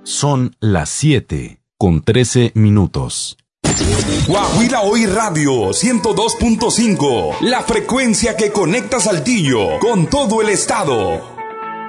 Son las 7:13. Coahuila Hoy Radio 102.5, la frecuencia que conecta Saltillo con todo el estado.